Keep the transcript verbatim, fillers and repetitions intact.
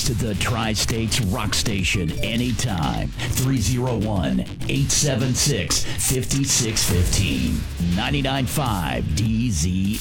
to the Tri-States Rock Station anytime. three oh one, eight seven six, five six one five. ninety-nine point five D Z